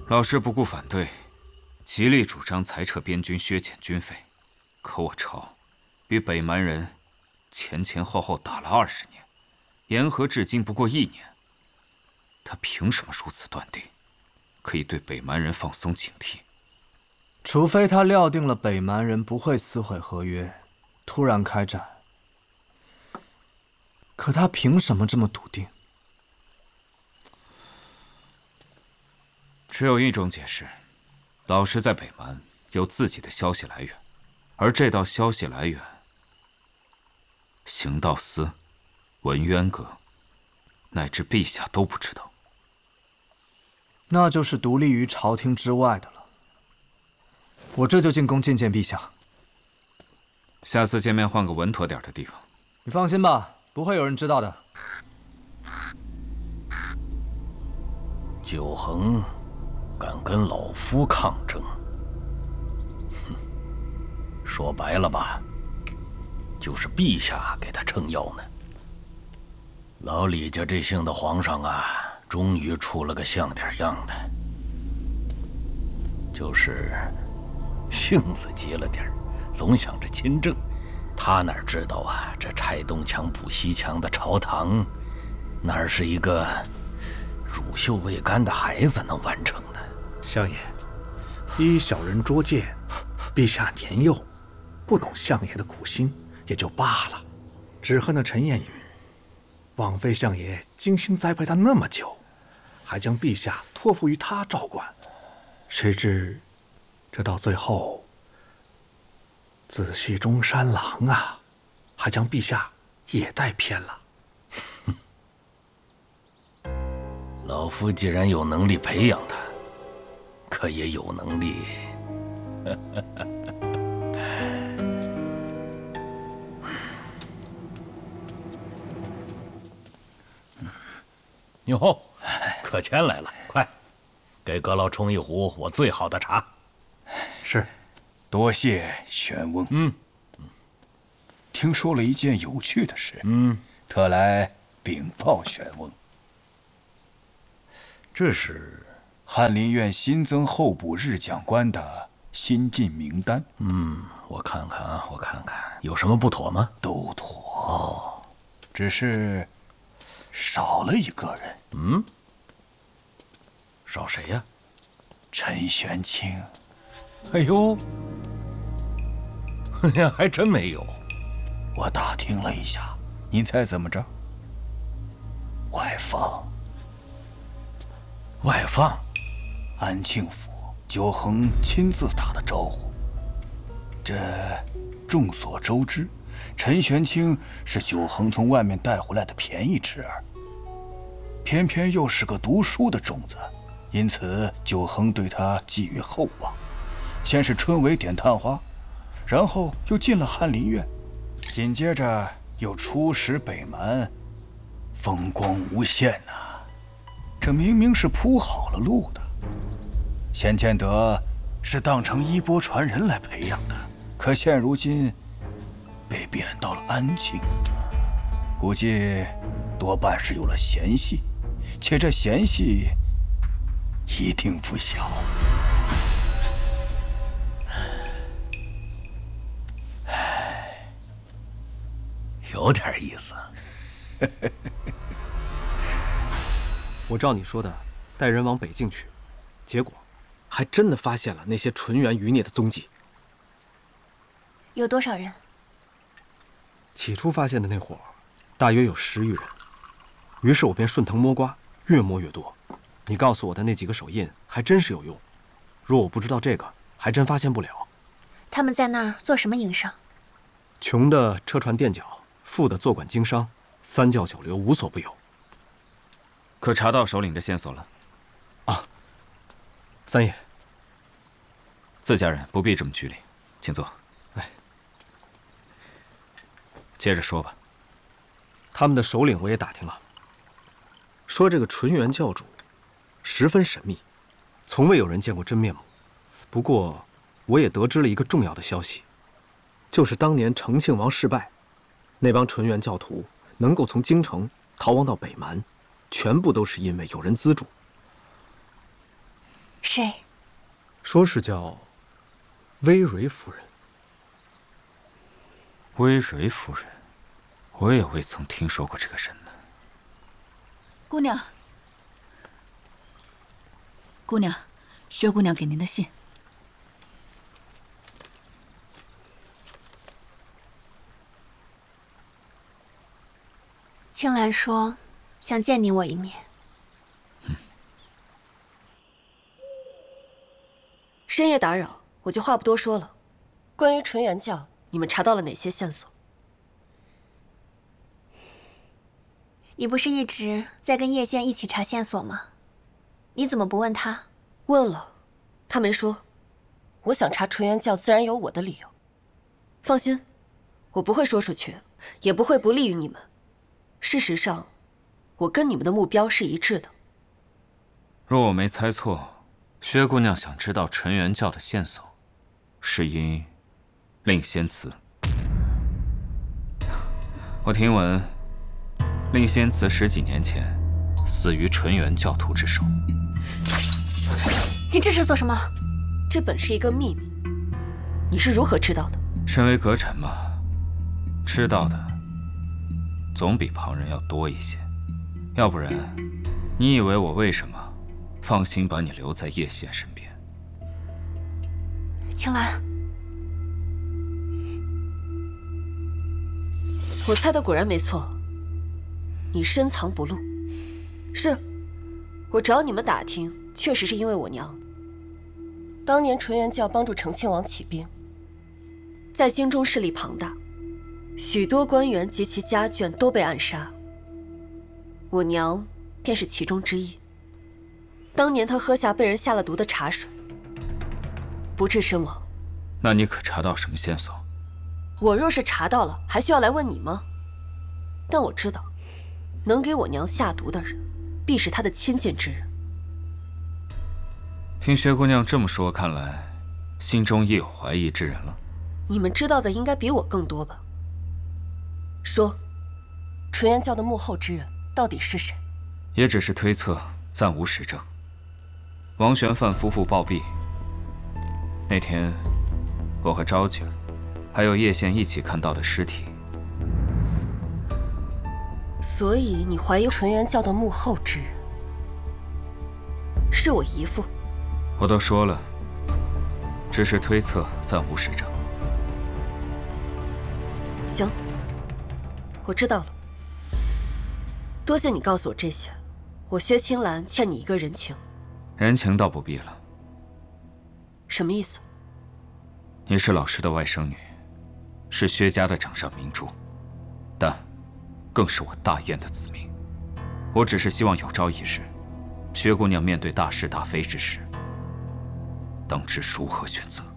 老师不顾反对，极力主张裁撤边军，削减军费。可我朝与北蛮人前后打了20年，言和至今不过1年。他凭什么如此断定，可以对北蛮人放松警惕？ 除非他料定了北蛮人不会撕毁合约，突然开战。可他凭什么这么笃定？ 只有一种解释：老师在北蛮有自己的消息来源，而这道消息来源，行道司、文渊阁，乃至陛下都不知道。 那就是独立于朝廷之外的了。我这就进宫觐见陛下。 下次见面换个稳妥点的地方。 你放心吧，不会有人知道的。 九衡敢跟老夫抗争，哼，说白了吧，就是陛下给他撑腰呢。老李家这姓的皇上啊，终于出了个像点样的，就是性子急了点，总想着亲政。他哪知道啊，这拆东墙补西墙的朝堂，哪是一个乳臭未干的孩子能完成的？ 相爷，依小人拙见，陛下年幼，不懂相爷的苦心也就罢了，只恨那陈彦宇，枉费相爷精心栽培他那么久，还将陛下托付于他照管，谁知这到最后，子系中山狼啊，还将陛下也带偏了。 老夫既然有能力培养他，可也有能力。哟，可谦来了，快，给阁老冲一壶我最好的茶。 是， 多谢玄翁。听说了一件有趣的事，特来禀报玄翁。 这是翰林院新增候补日讲官的新进名单。 我看看啊，我看看，有什么不妥吗？ 都妥。哦，只是少了一个人。 少谁呀？ 陈玄清。 哎呦，哎呀，还真没有。 我打听了一下，您猜怎么着？外放。外放，安庆府九衡亲自打的招呼。这众所周知，陈玄清是九衡从外面带回来的便宜侄儿，偏偏又是个读书的种子，因此九衡对他寄予厚望。先是春闱点探花，然后又进了翰林院，紧接着又出使北蛮，风光无限呐。这明明是铺好了路的，先见得是当成衣钵传人来培养的，可现如今被贬到了安庆，估计多半是有了嫌隙，且这嫌隙一定不小。 有点意思。 我照你说的，带人往北境去，结果还真的发现了那些纯元余孽的踪迹。 有多少人？ 起初发现的那伙，大约有10余人。于是我便顺藤摸瓜，越摸越多。你告诉我的那几个手印，还真是有用。若我不知道这个，还真发现不了。 他们在那儿做什么营生？ 穷的车船垫脚，富的坐馆经商，三教九流无所不有。 可查到首领的线索了？ 啊，三爷， 自家人不必这么拘礼，请坐。 哎， 接着说吧。 他们的首领我也打听了，说这个纯元教主十分神秘，从未有人见过真面目。不过，我也得知了一个重要的消息，就是当年承庆王失败，那帮纯元教徒能够从京城逃亡到北蛮，全部都是因为有人资助。 谁？ 说是叫微蕊夫人。 微蕊夫人，我也未曾听说过这个人呢。 姑娘，姑娘，薛姑娘给您的信。 青兰说想见你我一面。 深夜打扰，我就话不多说了。关于纯元教，你们查到了哪些线索？ 你不是一直在跟叶县一起查线索吗？你怎么不问他？ 问了，他没说。我想查纯元教，自然有我的理由。放心，我不会说出去，也不会不利于你们。事实上，我跟你们的目标是一致的。 若我没猜错，薛姑娘想知道纯元教的线索，是因令仙祠。我听闻，令仙祠10几年前死于纯元教徒之手。 你这是做什么？ 这本是一个秘密，你是如何知道的？ 身为阁臣嘛，知道的总比旁人要多一些。要不然，你以为我为什么放心把你留在叶县身边？ 青兰， 我猜的果然没错，你深藏不露。是，我找你们打听，确实是因为我娘。当年纯元教帮助成亲王起兵，在京中势力庞大，许多官员及其家眷都被暗杀。我娘便是其中之一。当年她喝下被人下了毒的茶水，不治身亡。 那你可查到什么线索？ 我若是查到了，还需要来问你吗？但我知道，能给我娘下毒的人，必是她的亲近之人。 听薛姑娘这么说，看来心中亦有怀疑之人了。 你们知道的应该比我更多吧？说，纯元教的幕后之人到底是谁？ 也只是推测，暂无实证。王玄范夫妇暴毙那天，我和昭景还有叶县一起看到的尸体。 所以你怀疑纯元教的幕后之人是我姨父？ 我都说了，只是推测，暂无实证。 行，我知道了。多谢你告诉我这些，我薛青兰欠你一个人情。 人情倒不必了。 什么意思？ 你是老师的外甥女，是薛家的掌上明珠，但更是我大燕的子民。我只是希望有朝一日，薛姑娘面对大是大非之时，当知如何选择。